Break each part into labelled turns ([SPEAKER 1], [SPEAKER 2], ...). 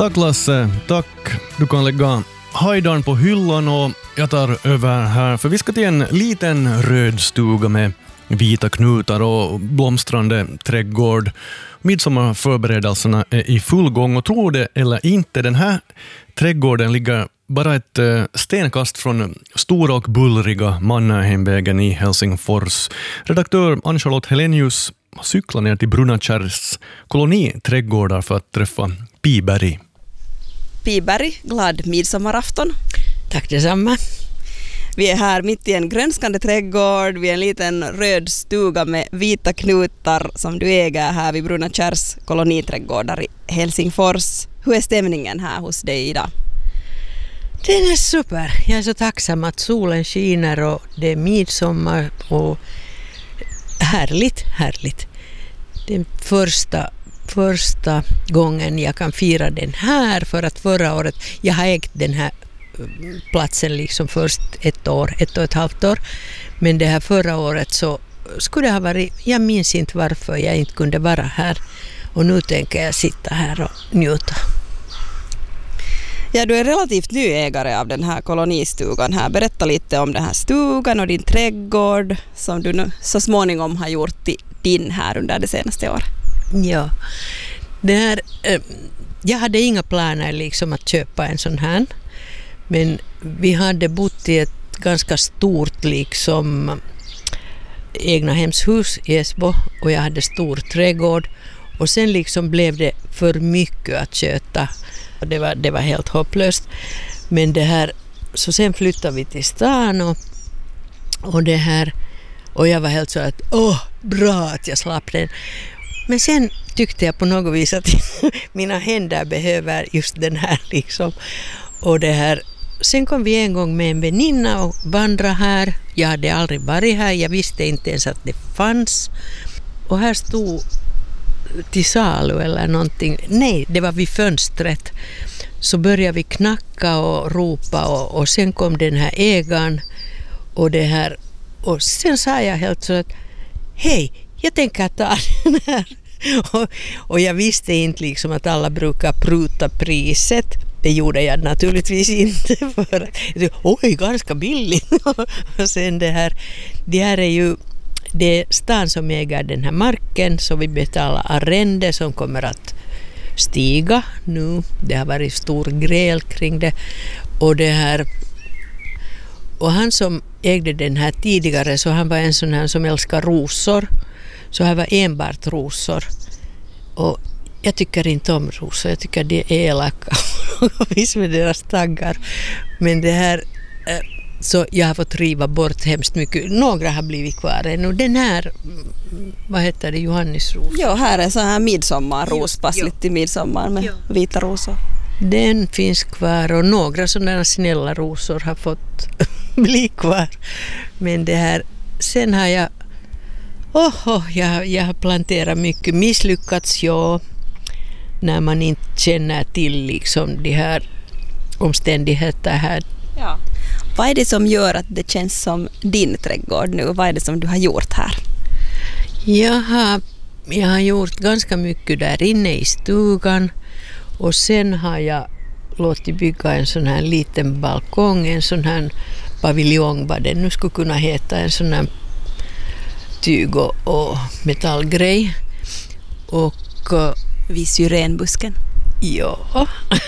[SPEAKER 1] Tack Lasse, tack. Du kan lägga hajdan på hyllan och jag tar över här. För vi ska till en liten röd stuga med vita knutar och blomstrande trädgård. Midsommarförberedelserna är i full gång och tror det eller inte, den här trädgården ligger bara ett stenkast från stora och bullriga Mannerheimvägen i Helsingfors. Redaktör Ann-Charlotte Helenius cyklar ner till Brunakärrs koloniträdgårdar för att träffa Pi Berg.
[SPEAKER 2] Pi Berg, glad midsommarafton.
[SPEAKER 3] Tack detsamma.
[SPEAKER 2] Vi är här mitt i en grönskande trädgård vid en liten röd stuga med vita knutar som du äger här vid Brunakärrs koloniträdgårdar i Helsingfors. Hur är stämningen här hos dig idag?
[SPEAKER 3] Den är super. Jag är så tacksam att solen skiner och det är midsommar och härligt. Det är första gången jag kan fira den här, för att förra året, jag har ägt den här platsen liksom först ett och ett halvt år, men det här förra året så skulle det ha varit, jag minns inte varför jag inte kunde vara här, och nu tänker jag sitta här och njuta.
[SPEAKER 2] Ja, du är relativt ny ägare av den här kolonistugan här. Berätta lite om den här stugan och din trädgård som du nu så småningom har gjort till din här under det senaste året.
[SPEAKER 3] Ja, jag hade inga planer liksom att köpa en sån här, men vi hade bott i ett ganska stort liksom egna hemshus i Esbo och jag hade stor trädgård, och sen liksom blev det för mycket att köta. Det var helt hopplöst. Men så sen flyttade vi till stan och jag var helt så att bra att jag slapp den. Men sen tyckte jag på något vis att mina händer behöver just den här liksom. Och sen kom vi en gång med en väninna och vandra här. Jag hade aldrig varit här, jag visste inte ens att det fanns. Och här stod till salu eller någonting. Nej, det var vid fönstret. Så började vi knacka och ropa och sen kom den här ägaren och sen sa jag helt så att hej, jag tänker ta den här. Och jag visste inte liksom att alla brukar pruta priset. Det gjorde jag naturligtvis inte, för att ganska billigt. Och sen det här är ju det är stan som äger den här marken, så vi betalar arrende som kommer att stiga nu. Det har varit stor gräl kring det. Och han som ägde den här tidigare, så han var en sån här som älskar rosor. Så här var enbart rosor. Och jag tycker inte om rosor, jag tycker det är elaka. Visst med deras taggar. Men så jag har fått riva bort hemskt mycket. Några har blivit kvar ännu. Den här, vad heter det, Johannisros?
[SPEAKER 2] Ja, här är så här midsommarros, passligt till midsommar med vita rosor.
[SPEAKER 3] Den finns kvar och några sådana snälla rosor har fått bli kvar. Men sen har jag har planterat mycket, misslyckats när man inte känner till liksom de här omständigheterna här.
[SPEAKER 2] Ja. Vad är det som gör att det känns som din trädgård nu? Vad är det som du har gjort här?
[SPEAKER 3] Jag har gjort ganska mycket där inne i stugan, och sen har jag låtit bygga en sån här liten balkong, en sån här paviljong, vad det nu skulle kunna heta, en sån här tyg och metallgrej. Och
[SPEAKER 2] vid syrenbusken.
[SPEAKER 3] Ja.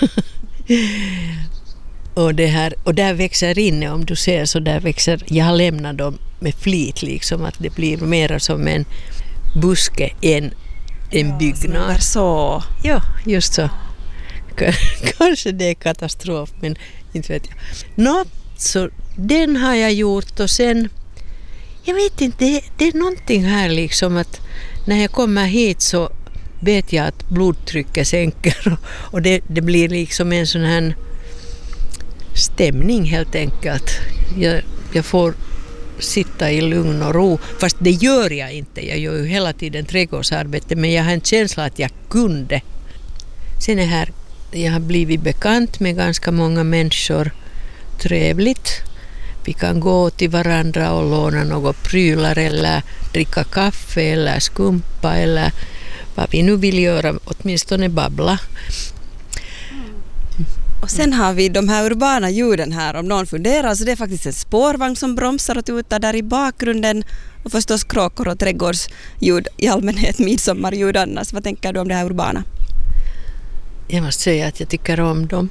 [SPEAKER 3] Och där växer inne, om du ser, så där växer, jag har lämnat dem med flit liksom, att det blir mer som en buske än en byggnad.
[SPEAKER 2] Så.
[SPEAKER 3] Ja, just så. Kanske det är katastrof, men inte vet jag. Så den har jag gjort, och sen, jag vet inte, det är någonting här liksom att när jag kommer hit så vet jag att blodtrycket sänker och det blir liksom en sån här stämning helt enkelt. Jag får sitta i lugn och ro, fast det gör jag inte. Jag gör ju hela tiden trädgårdsarbete, men jag har en känsla att jag kunde. Sen jag har blivit bekant med ganska många människor. Trevligt. Vi kan gå till varandra och låna några prylar eller dricka kaffe eller skumpa eller vad vi nu vill göra, åtminstone babbla.
[SPEAKER 2] Och sen har vi de här urbana ljuden här, om någon funderar. Så det är faktiskt en spårvagn som bromsar och tutar där i bakgrunden. Och förstås kråkor och trädgårdsljud i allmänhet, midsommarljud annars. Vad tänker du om det här urbana?
[SPEAKER 3] Jag måste säga att jag tycker om dem.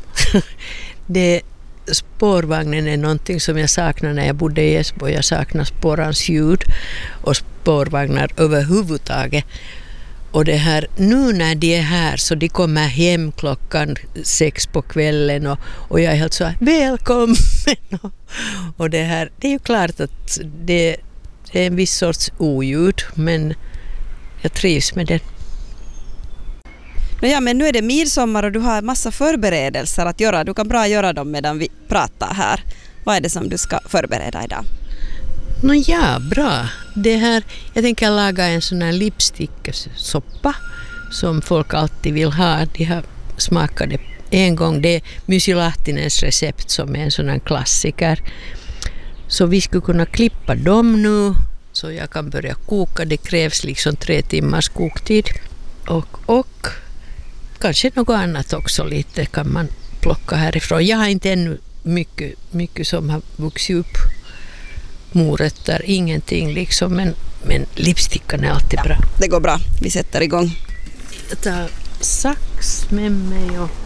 [SPEAKER 3] Spårvagnen är någonting som jag saknar när jag bodde i Esbo. Jag saknar spårans ljud och spårvagnar överhuvudtaget. Och det här, nu när de är här så de kommer hem 6 på kvällen och jag är helt så här, välkommen! Och det här, det är ju klart att det är en viss sorts oljud, men jag trivs med det.
[SPEAKER 2] Ja, men nu är det midsommar och du har en massa förberedelser att göra. Du kan bra göra dem medan vi pratar här. Vad är det som du ska förbereda idag?
[SPEAKER 3] Bra. Det här, jag tänker laga en sån här lipsticksoppa som folk alltid vill ha. De har smakat det en gång. Det är Mysi Lahtinens recept som är en sån här klassiker. Så vi skulle kunna klippa dem nu så jag kan börja koka. Det krävs liksom 3 timmars koktid. Och kanske något annat också lite kan man plocka härifrån. Jag har inte ännu mycket som har vuxit upp. Morötter, ingenting liksom, men lipstickan är alltid bra.
[SPEAKER 2] Det går bra, vi sätter igång.
[SPEAKER 3] Jag tar sax med mig och...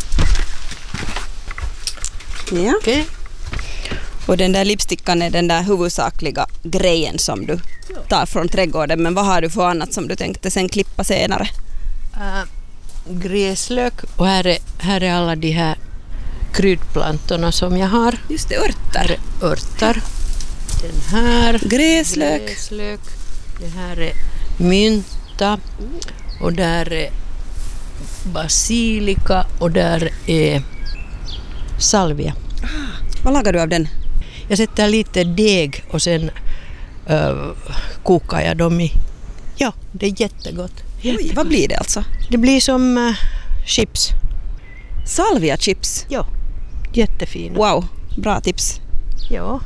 [SPEAKER 2] Ja.
[SPEAKER 3] Okay.
[SPEAKER 2] Och den där lipstickan är den där huvudsakliga grejen som du tar från trädgården. Men vad har du för annat som du tänkte sen klippa senare?
[SPEAKER 3] Gräslök och här är alla de här kryddplantorna som jag har.
[SPEAKER 2] Just det, örter.
[SPEAKER 3] Örter. Den här
[SPEAKER 2] gräslök.
[SPEAKER 3] Det här är mynta och där är basilika och där är salvia.
[SPEAKER 2] Vad lagar du av den?
[SPEAKER 3] Jag sätter lite deg och sen kokar jag dem i. Ja, det är jättegott.
[SPEAKER 2] Oj, vad blir det alltså?
[SPEAKER 3] Det blir som chips.
[SPEAKER 2] Salvia chips?
[SPEAKER 3] Ja, jättefina.
[SPEAKER 2] Wow, bra tips.
[SPEAKER 3] Ja.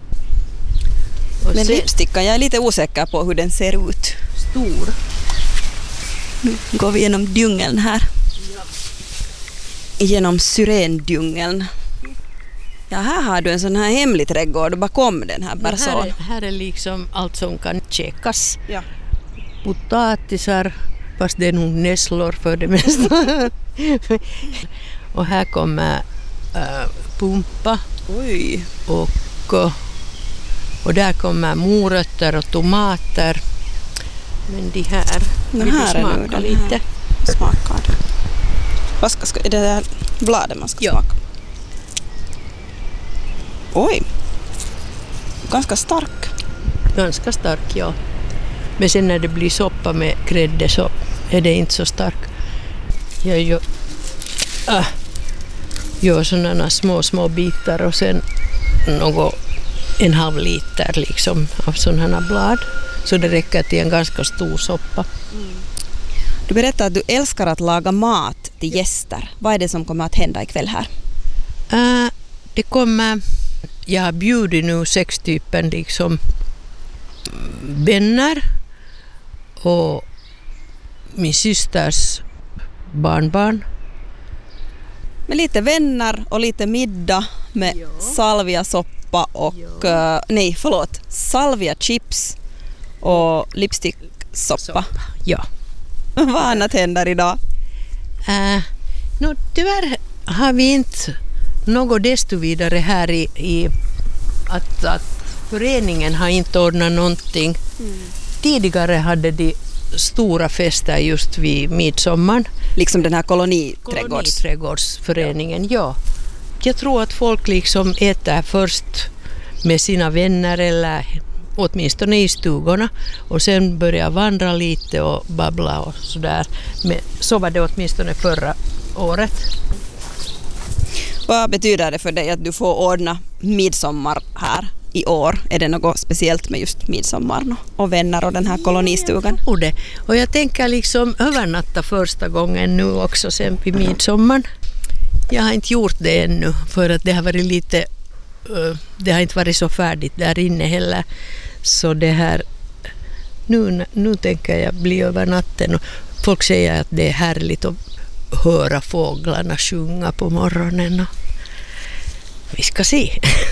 [SPEAKER 2] Men lipstickan, jag är lite osäker på hur den ser ut.
[SPEAKER 3] Stor.
[SPEAKER 2] Nu går vi genom djungeln här.
[SPEAKER 3] Ja.
[SPEAKER 2] Genom syrendjungeln. Ja, här har du en sån här hemlig trädgård bakom den här person.
[SPEAKER 3] Här är liksom allt som kan käkas.
[SPEAKER 2] Ja.
[SPEAKER 3] Potatisar, fast det är nog nässlor för det mesta. Och här kommer pumpa.
[SPEAKER 2] Oj.
[SPEAKER 3] Och där kommer morötter och tomater. Men de här vill
[SPEAKER 2] här
[SPEAKER 3] smaka
[SPEAKER 2] är nu
[SPEAKER 3] lite.
[SPEAKER 2] Smakar det. Vad ska är det där bladet man ska smaka? Oj. Ganska stark.
[SPEAKER 3] Ganska stark, ja. Men sen när det blir soppa med grädde så är det inte så stark. Jag gör sådana små bitar och sen en halv liter liksom av sådana blad. Så det räcker till en ganska stor soppa.
[SPEAKER 2] Mm. Du berättar att du älskar att laga mat till gäster. Vad är det som kommer att hända ikväll här?
[SPEAKER 3] Det kommer... Jag har bjudit nu 6 typen liksom vänner och min systers barnbarn.
[SPEAKER 2] Med lite vänner och lite middag med salviasoppa och salvia chips och lipsticksoppa.
[SPEAKER 3] Ja.
[SPEAKER 2] Vad annat händer idag?
[SPEAKER 3] Tyvärr har vi inte något desto vidare här i att föreningen har inte ordnat någonting. Tidigare hade de stora fester just vid midsommar.
[SPEAKER 2] Liksom den här koloniträdgårdsföreningen,
[SPEAKER 3] ja. Jag tror att folk liksom äter först med sina vänner eller åtminstone i stugorna och sen börjar vandra lite och babbla och sådär. Men så var det åtminstone förra året.
[SPEAKER 2] Vad betyder det för dig att du får ordna midsommar här i år? Är det något speciellt med just midsommar och vänner och den här kolonistugan?
[SPEAKER 3] Ja, det. Och jag tänker liksom övernatta första gången nu också sen vid midsommar. Jag har inte gjort det ännu för att det har varit lite, det har inte varit så färdigt där inne heller. Så det här, nu tänker jag bli över natten och folk säger att det är härligt och höra fåglarna sjunga på morgonen. Vi ska se.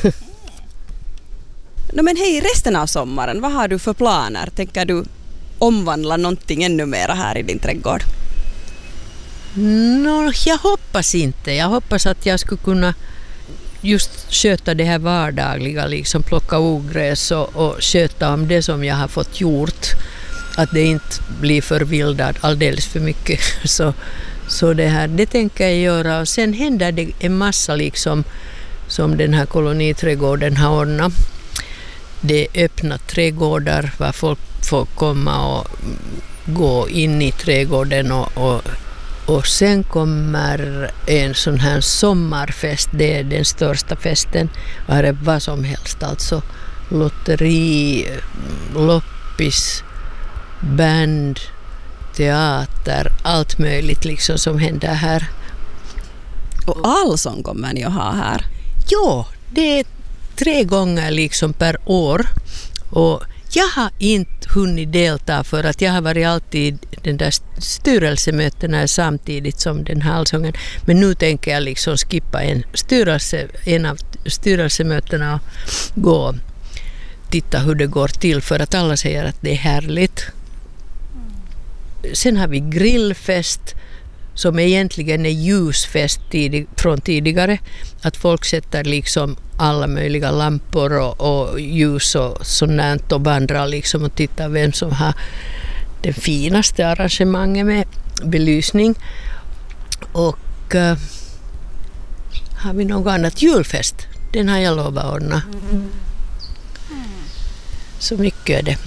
[SPEAKER 2] Men hej, resten av sommaren, vad har du för planer? Tänker du omvandla någonting ännu mer här i din trädgård?
[SPEAKER 3] Jag hoppas inte. Jag hoppas att jag skulle kunna just sköta det här vardagliga, liksom plocka ogräs och sköta om det som jag har fått gjort. Att det inte blir förvildat alldeles för mycket. Så det tänker jag göra. Och sen händer det en massa liksom som den här koloniträdgården har ordnat. Det är öppna trädgårdar var folk får komma och gå in i trädgården och sen kommer en sån här sommarfest, det är den största festen, var det vad som helst, alltså lotteri, loppis, band, teater, allt möjligt liksom som händer här.
[SPEAKER 2] Och allsång kommer ni att ha här?
[SPEAKER 3] Ja, det är 3 gånger liksom per år och jag har inte hunnit delta för att jag har varit alltid den där styrelsemötena samtidigt som den här allsången. Men nu tänker jag liksom skippa en av styrelsemötena och gå och titta hur det går till för att alla säger att det är härligt. Sen har vi grillfest som egentligen är ljusfest från tidigare. Att folk sätter liksom alla möjliga lampor och ljus och sånt och vandrar liksom och tittar vem som har det finaste arrangemanget med belysning. Och har vi något annat? Julfest, den har jag lovat ordna. Så mycket är det.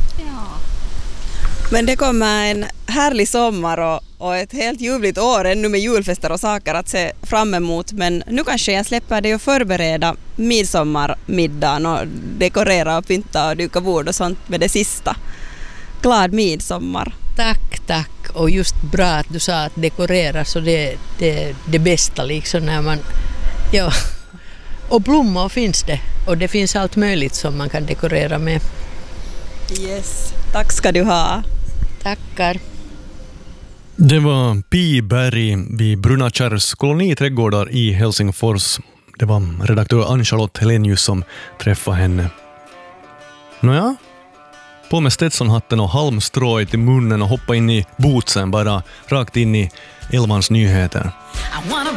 [SPEAKER 2] Men det kommer en härlig sommar och ett helt ljuvligt år ännu med julfester och saker att se fram emot. Men nu kanske jag släpper dig att förbereda midsommarmiddagen och dekorera och pynta och duka bord och sånt med det sista. Glad midsommar!
[SPEAKER 3] Tack. Och just bra att du sa att dekorera, så det är det bästa liksom när man... Ja. Och blommor finns det. Och det finns allt möjligt som man kan dekorera med.
[SPEAKER 2] Yes, tack ska du ha.
[SPEAKER 3] Tackar.
[SPEAKER 1] Det var Pi Berg vid Bruna Kärrs koloniträdgårdar i Helsingfors. Det var redaktör Ann-Charlotte Helenius som träffade henne. Nåja, på med Stetsonhatten och halmstrået i munnen och hoppa in i bootsen bara rakt in i Elvans nyheter.